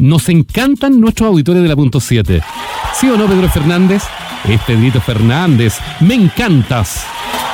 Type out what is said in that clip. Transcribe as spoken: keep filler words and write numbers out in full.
Nos encantan nuestros auditores de la punto siete. ¿Sí o no, Pedro Fernández? Es Pedrito Fernández. Me encantas.